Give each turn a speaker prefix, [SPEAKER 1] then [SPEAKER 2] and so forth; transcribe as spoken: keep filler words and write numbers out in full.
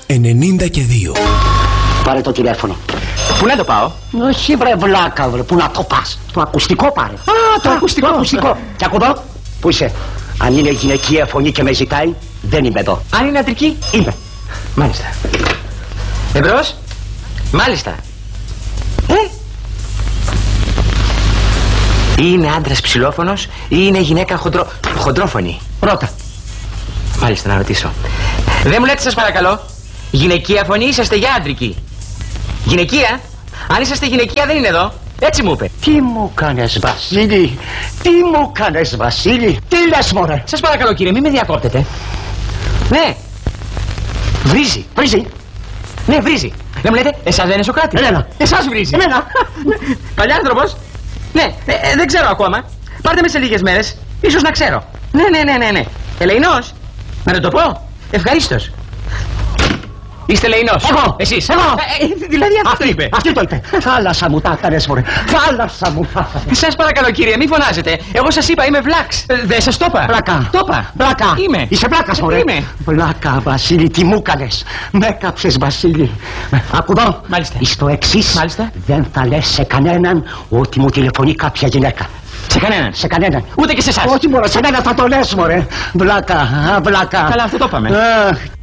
[SPEAKER 1] ενενήντα και δύο.
[SPEAKER 2] Πάρε το τηλέφωνο.
[SPEAKER 3] Πού να το πάω?
[SPEAKER 2] Όχι βρε βλάκα βρε, πού να το πας? Το ακουστικό πάρε.
[SPEAKER 3] Α, το Α, ακουστικό.
[SPEAKER 2] Το ακουστικό. Και ακουδώ. Πού είσαι? Αν είναι γυναικεία φωνή και με ζητάει, δεν είμαι εδώ.
[SPEAKER 3] Αν είναι αντρική,
[SPEAKER 2] είμαι.
[SPEAKER 3] Μάλιστα. Εμπρός. Μάλιστα. Ε? Ή είναι άντρας ψηλόφωνος ή είναι γυναίκα χοντρό... χοντρόφωνη.
[SPEAKER 2] Ρώτα.
[SPEAKER 3] Μάλιστα, να ρωτήσω. Δεν μου λέτε σας παρακαλώ, γυναικεία φωνή είσαστε για άντρικη? Γυναικεία? Αν είσαστε γυναικεία δεν είναι εδώ. Έτσι μου είπε.
[SPEAKER 2] Τι μου κάνες Βασίλη? Τι μου κάνες Βασίλη? Τι λες μωρέ?
[SPEAKER 3] Σας παρακαλώ κύριε, μην με διακόπτετε. Ναι. Βρίζει.
[SPEAKER 2] Βρίζει.
[SPEAKER 3] Ναι, βρίζει. Δεν μου λέτε, εσάς δεν είναι Σοκράτη?
[SPEAKER 2] Εμένα.
[SPEAKER 3] Εσάς βρίζει.
[SPEAKER 2] Εμένα.
[SPEAKER 3] Παλιάνθρωπος. Ναι, ε, ε, δεν ξέρω ακόμα. Πάρτε με σε λίγες μέρες. Ίσως να ξέρω. Ναι, ναι, ναι, ναι, ναι. Ελεηνός. Να το το πω. Ευχαρίστως. Είστε Λεηνός.
[SPEAKER 2] Εγώ.
[SPEAKER 3] Εσείς.
[SPEAKER 2] Εγώ.
[SPEAKER 3] Ε, ε, δηλαδή αυτό
[SPEAKER 2] αυτή
[SPEAKER 3] το είπε.
[SPEAKER 2] Αυτή το είπε. Θάλασσα μου τα έκανες μωρέ. Θάλασσα μου τα έκανες.
[SPEAKER 3] Σας παρακαλώ κύριε, μη φωνάζετε. Εγώ σας είπα είμαι βλάξ. Ε, δεν σας το είπα.
[SPEAKER 2] Πλάκα.
[SPEAKER 3] Το είπα.
[SPEAKER 2] Πλάκα.
[SPEAKER 3] Είμαι.
[SPEAKER 2] Είσαι πλάκας μωρέ.
[SPEAKER 3] Είμαι.
[SPEAKER 2] Πλάκα Βασίλη, τι μου έκανες? Με έκαψες Βασίλη. Ακουδώ.
[SPEAKER 3] Μάλιστα.
[SPEAKER 2] Εις το εξής.
[SPEAKER 3] Μάλιστα.
[SPEAKER 2] Δεν θα λες σε κανέναν ότι μου τηλεφωνεί κάποια γυναίκα.
[SPEAKER 3] Σε κανέναν.
[SPEAKER 2] Σε κανέναν.
[SPEAKER 3] Ούτε και σε εσάς.
[SPEAKER 2] Όχι μωρέ, σε μένα θα το λες μωρέ. Βλάκα, α, βλάκα.
[SPEAKER 3] Καλά, αυτό το είπαμε.
[SPEAKER 2] Αχ,